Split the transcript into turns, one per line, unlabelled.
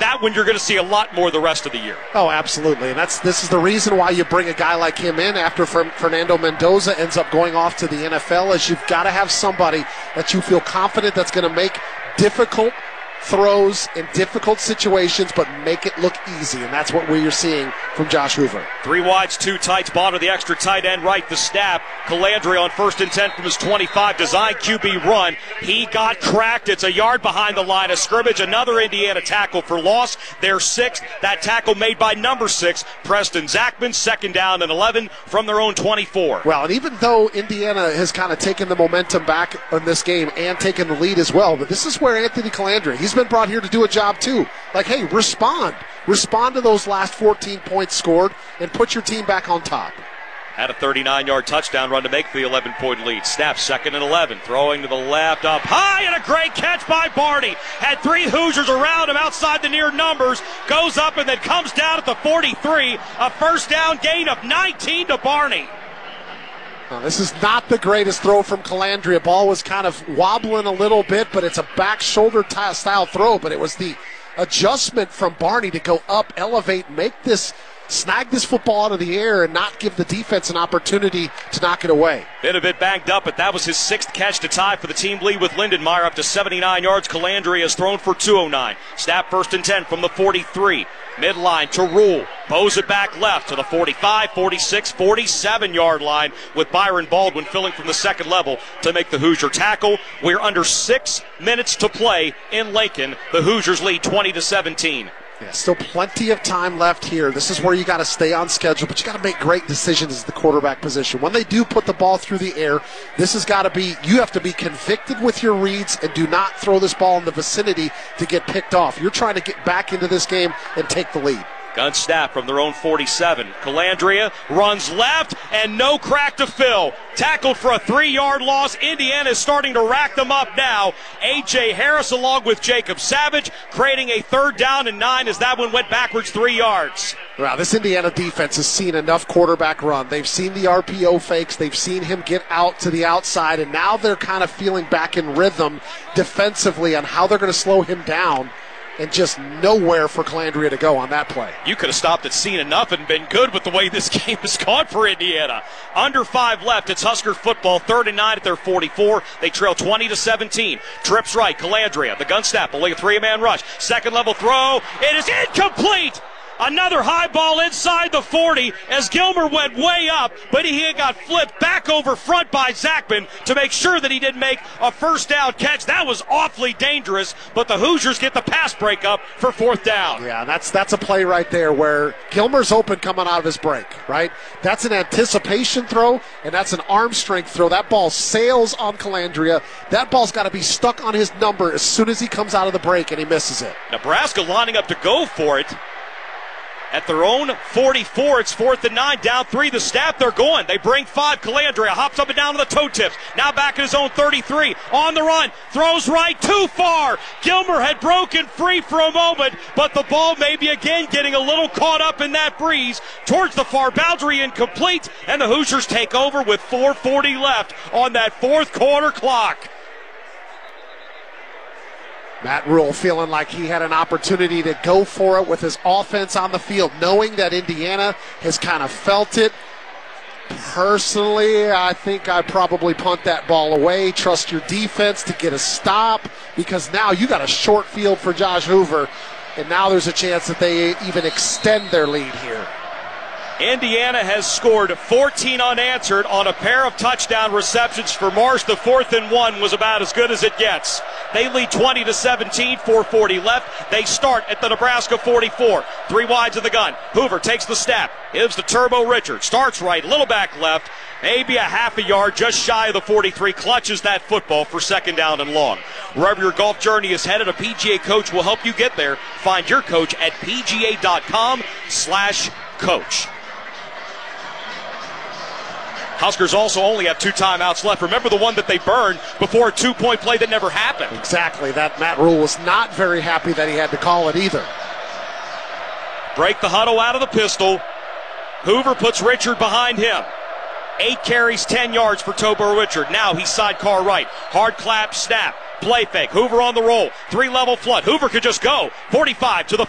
that one you're going to see a lot more the rest of the year.
Oh, absolutely. And this is the reason why you bring a guy like him in after Fernando Mendoza ends up going off to the NFL, is you've got to have somebody that you feel confident that's going to make difficult throws in difficult situations, but make it look easy, and that's what we're seeing from Josh Hoover.
3 wides, 2 tights, Bonner the extra tight end right, the snap. Calandria on 1st and 10 from his 25, design QB run. He got cracked. It's a yard behind the line of scrimmage. Another Indiana tackle for loss. They're 6th. That tackle made by number 6, Preston Zachman. 2nd down and 11 from their own 24.
Well, and even though Indiana has kind of taken the momentum back in this game and taken the lead as well, but this is where Anthony Calandria, he's been brought here to do a job too. Like, hey, respond to those last 14 points scored and put your team back on top.
Had a 39-yard touchdown run to make the 11-point lead. Snap, 2nd and 11. Throwing to the left, up high, and a great catch by Barney. Had 3 Hoosiers around him outside the near numbers. Goes up and then comes down at the 43. A first down gain of 19 to Barney.
Now, this is not the greatest throw from Calandria. Ball was kind of wobbling a little bit, but it's a back shoulder style throw. But it was the adjustment from Barney to go up, elevate, snag this football out of the air and not give the defense an opportunity to knock it away.
Been a bit banged up, but that was his 6th catch to tie for the team lead with Lindenmeyer, up to 79 yards. Calandria has thrown for 209. Snap, 1st and 10 from the 43. Midline to Rule. Bows it back left to the 45, 46, 47-yard line with Byron Baldwin filling from the 2nd level to make the Hoosier tackle. We're under 6 minutes to play in Lincoln. The Hoosiers lead 20-17.
Yeah, still plenty of time left here. This is where you got to stay on schedule, but you got to make great decisions at the quarterback position. When they do put the ball through the air, this has got to be, you have to be convicted with your reads and do not throw this ball in the vicinity to get picked off. You're trying to get back into this game and take the lead.
Gun snap from their own 47. Calandria runs left and no crack to fill. Tackled for a 3-yard loss. Indiana is starting to rack them up now. A.J. Harris along with Jacob Savage creating a 3rd down and 9 as that one went backwards 3 yards.
Wow, this Indiana defense has seen enough quarterback run. They've seen the RPO fakes. They've seen him get out to the outside, and now they're kind of feeling back in rhythm defensively on how they're going to slow him down. And just nowhere for Calandria to go on that play.
You could have stopped at seen enough and been good with the way this game has gone for Indiana. Under 5 left. It's Husker football. 3rd and 9 at their 44. They trail 20-17. Trips right. Calandria. The gun snap. Only a 3-man rush. 2nd level throw. It is incomplete. Another high ball inside the 40 as Gilmer went way up, but he got flipped back over front by Zachman to make sure that he didn't make a 1st down catch. That was awfully dangerous, but the Hoosiers get the pass breakup for 4th down.
Yeah, that's a play right there where Gilmer's open coming out of his break, right? That's an anticipation throw, and that's an arm strength throw. That ball sails on Calandria. That ball's got to be stuck on his number as soon as he comes out of the break, and he misses it.
Nebraska lining up to go for it. At their own 44, it's 4th and 9, down 3, the snap, they're going. They bring 5, Calandria hops up and down to the toe tips. Now back at his own 33, on the run, throws right, too far. Gilmer had broken free for a moment, but the ball maybe again getting a little caught up in that breeze towards the far boundary, incomplete, and the Hoosiers take over with 4:40 left on that 4th quarter clock.
Matt Rule feeling like he had an opportunity to go for it with his offense on the field, knowing that Indiana has kind of felt it. Personally, I think I probably punt that ball away. Trust your defense to get a stop, because now you got a short field for Josh Hoover, and now there's a chance that they even extend their lead here.
Indiana has scored 14 unanswered on a pair of touchdown receptions for Marsh. The 4th and 1 was about as good as it gets. They lead 20-17, 4:40 left. They start at the Nebraska 44. 3 wides of the gun. Hoover takes the snap. Gives the Turbo Richard. Starts right, little back left. Maybe a half a yard, just shy of the 43. Clutches that football for 2nd down and long. Wherever your golf journey is headed, a PGA coach will help you get there. Find your coach at pga.com/coach. Huskers also only have 2 timeouts left. Remember the one that they burned before a 2-point play that never happened.
Exactly. That Matt Rule was not very happy that he had to call it either.
Break the huddle out of the pistol. Hoover puts Richard behind him. 8 carries, 10 yards for Turbo Richard. Now he's sidecar right. Hard clap, snap. Play fake. Hoover on the roll. 3-level flood. Hoover could just go. 45 to the